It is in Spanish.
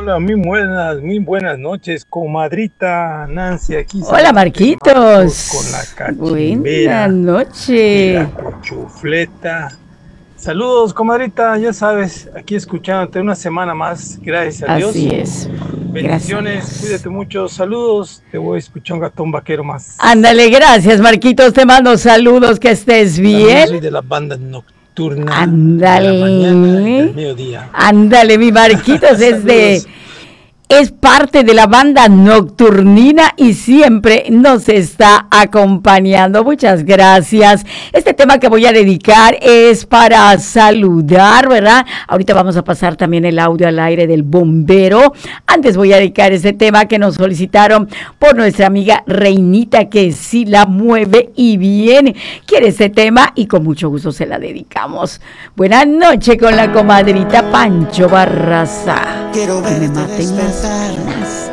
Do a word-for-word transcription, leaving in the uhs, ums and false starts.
Hola, muy buenas, muy buenas noches, comadrita Nancy, aquí. Hola, Marquitos. Con la cachimbera. Buenas noches. La cuchufleta. Saludos, comadrita, ya sabes, aquí escuchándote una semana más, gracias a Dios. Así es. Bendiciones, Gracias. cuídate mucho, saludos, te voy a escuchar un gatón vaquero más. Ándale, gracias, Marquitos, te mando saludos, que estés bien. También soy de la banda nocturna. Ándale. De la mañana y del mediodía. Ándale, mi Marquitos es de... Es parte de la banda nocturnina y siempre nos está acompañando. Muchas gracias. Este tema que voy a dedicar es para saludar, ¿verdad? Ahorita vamos a pasar también el audio al aire del bombero. Antes voy a dedicar este tema que nos solicitaron por nuestra amiga Reinita, que sí la mueve y viene. Quiere este tema y con mucho gusto se la dedicamos. Buenas noches con la comadrita Pancho Barraza. Quiero que me verte maten las despertar ganas.